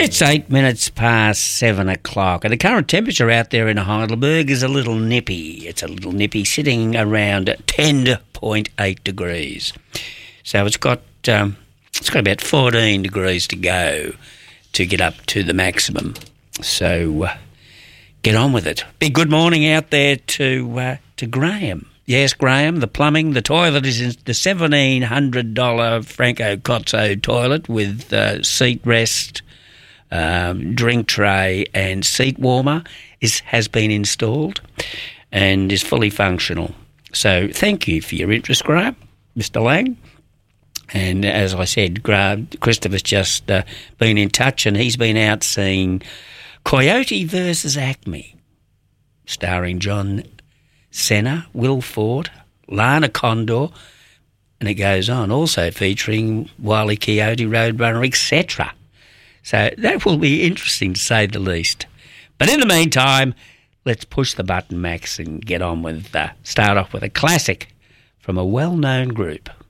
It's 8 minutes past 7 o'clock, and the current temperature out there in Heidelberg is a little nippy. It's a little nippy, sitting around 10.8 degrees. So it's got about 14 degrees to go to get up to the maximum. So get on with it. Big good morning out there to Graham. Yes, Graham, the plumbing, the toilet is in the $1,700 Franco Cozzo toilet with seat rest, drink tray and seat warmer has been installed and is fully functional. So thank you for your interest, Graham, Mr. Lang. And as I said, Christopher's just been in touch, and he's been out seeing Coyote versus Acme, starring John Cena, Will Ford, Lana Condor, and it goes on, also featuring Wile E. Coyote, Roadrunner, etc. So that will be interesting, to say the least. But in the meantime, let's push the button, Max, and get on with, start off with a classic from a well-known group.